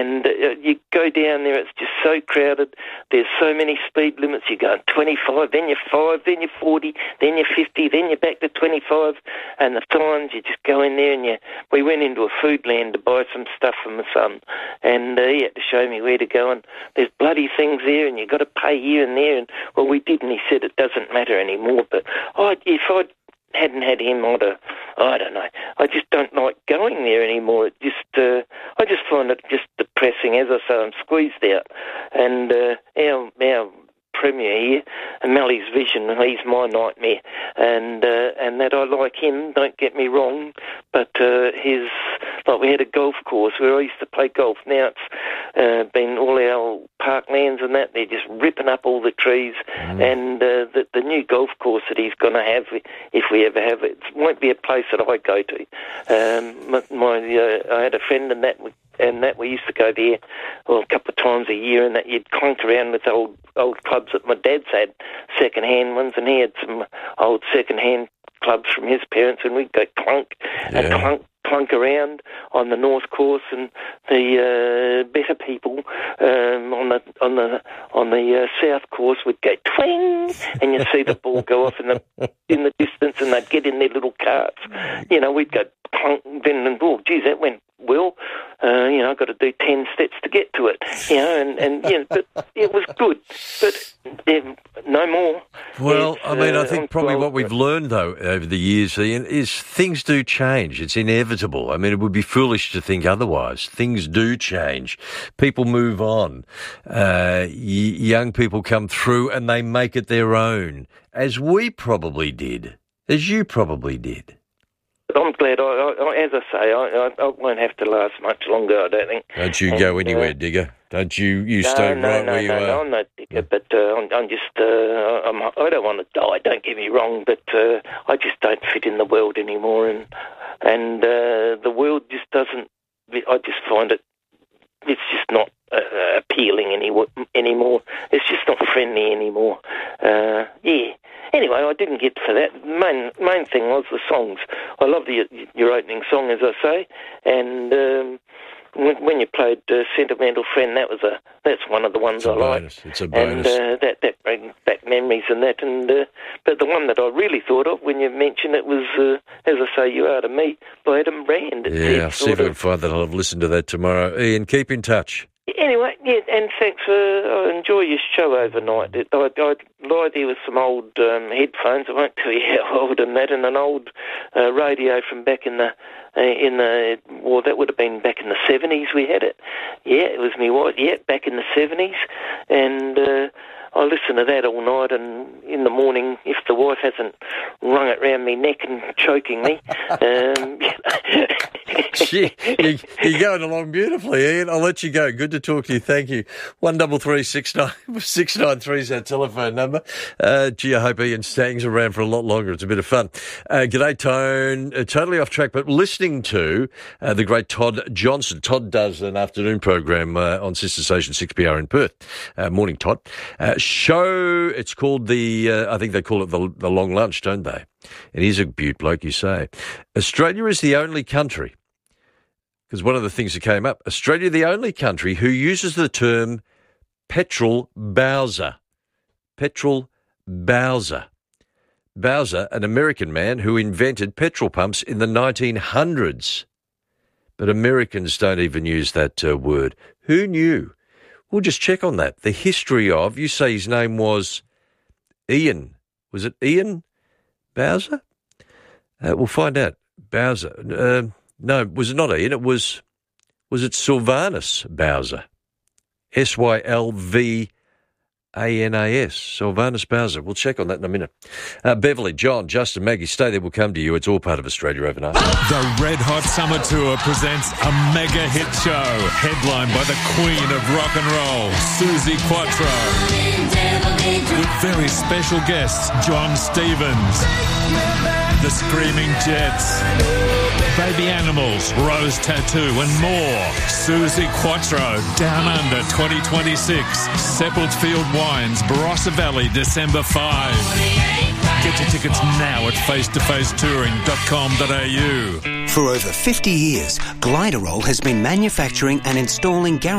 And you go down there, it's just so crowded. There's so many speed limits. You're going 25, then you're 5, then you're 40, then you're 50, then you're back to 25. And the signs, you just go in there and we went into a food land to buy some stuff for my son. And he had to show me where to go. And there's bloody things there and you've got to pay here and there. And, well, we did, and he said it doesn't matter anymore. But if I hadn't had him, I don't know. I just don't like going there anymore. I just find it just depressing. As I say, I'm squeezed out. And our Premier here, and Mally's Vision, he's my nightmare. And that I like him, don't get me wrong, but we had a golf course where I used to play golf. Now it's been all our parklands and that, they're just ripping up all the trees. And the new golf course that he's going to have, if we ever have it, won't be a place that I go to. I had a friend and that we used to go there a couple of times a year, and that you'd clunk around with old clubs that my dad's had, second-hand ones, and he had some old second-hand clubs from his parents, and we'd go clunk clunk around on the north course, and the better people on the south course would go twing, and you'd see the ball go off in the distance, and they'd get in their little carts. We'd go clunk, then geez, that went well. I've got to do 10 steps to get to it. But it was good. But no more. Well, I think probably what we've learned, though, over the years, Ian, is things do change. It's inevitable. It would be foolish to think otherwise. Things do change. People move on. Young people come through and they make it their own, as we probably did, as you probably did. I'm glad, as I say, I won't have to last much longer, I don't think. Don't you go anywhere, Digger. Don't you stay right where you are. No, I'm not Digger, but I'm just, I don't want to die, don't get me wrong, but I just don't fit in the world anymore, and the world just doesn't, I just find it's just not appealing anymore. It's just not friendly anymore. Anyway, I didn't get for that. Main thing was the songs. I love your opening song, as I say, and when you played Sentimental Friend, that's one of the ones I like. It's a bonus. And that brings back memories and that. But the one that I really thought of when you mentioned it was, as I say, You Are to Me by Adam Brand. I'll see if I can find that. I'll have listened to that tomorrow. Ian, keep in touch. Anyway, and thanks I enjoy your show overnight. I'd lie there with some old headphones, I won't tell you how old and that, and an old radio from back in the that would have been back in the 70s we had it. Yeah, it was me wife, back in the 70s, and I listen to that all night, and in the morning, if the wife hasn't wrung it round me neck and choking me... Gee, you're going along beautifully, Ian. I'll let you go. Good to talk to you. Thank you. 133 693 is our telephone number. I hope Ian hangs around for a lot longer. It's a bit of fun. G'day, Tone. Totally off track, but listening to the great Todd Johnson. Todd does an afternoon program on Sister Station 6PR in Perth. Morning, Todd. Show, it's called I think they call it the Long Lunch, don't they? It is a beaut bloke, you say. Australia is the only country, because one of the things that came up, Australia the only country who uses the term petrol Bowser. Petrol Bowser. Bowser, an American man who invented petrol pumps in the 1900s. But Americans don't even use that word. Who knew? We'll just check on that. The history of, you say his name was Ian. Was it Ian Bowser? We'll find out. Bowser. No, was it not Ian? Was it Sylvanus Bowser? Sylvanas. Sylvanus Bowser. We'll check on that in a minute. Beverly, John, Justin, Maggie, stay there. We'll come to you. It's all part of Australia overnight. The Red Hot Summer Tour presents a mega hit show headlined by the Queen of Rock and Roll, Suzi Quatro, with very special guests John Stevens, the Screaming Jets, Baby Animals, Rose Tattoo and more. Suzi Quatro, Down Under 2026, Seppeltsfield Wines, Barossa Valley, December 5. Get your tickets now at face-to-facetouring.com.au. For over 50 years, Gliderol has been manufacturing and installing